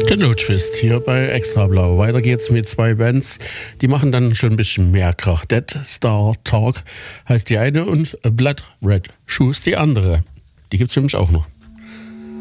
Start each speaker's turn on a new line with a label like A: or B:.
A: Techno-Twist hier bei Extra Blau. Weiter geht's mit zwei Bands, die machen dann schon ein bisschen mehr Krach. Dead Star Talk heißt die eine und Blood Red Shoes die andere. Die gibt's nämlich auch noch.